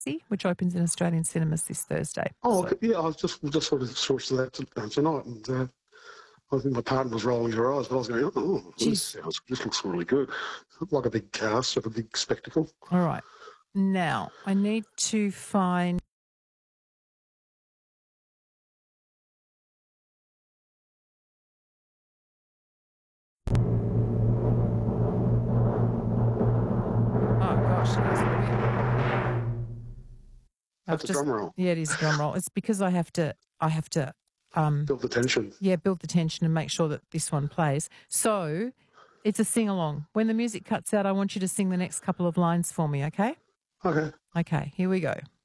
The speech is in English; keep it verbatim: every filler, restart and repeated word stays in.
which opens in Australian cinemas this Thursday. Oh, So- okay. Yeah, I was just just sort of sourced that t- tonight, and uh, I think my partner was rolling her eyes, but I was going, "Oh, this Jeez. sounds, this looks really good, like a big cast of a big spectacle." All right. Now, I need to find. Oh, gosh. That's a bit- I've That's a just- drum roll. Yeah, it is a drum roll. It's because I have to. I have to. Um, Build the tension. yeah, build the tension and make sure that this one plays. So, it's a sing along. When the music cuts out, I want you to sing the next couple of lines for me. Okay. Okay. Okay. Here we go.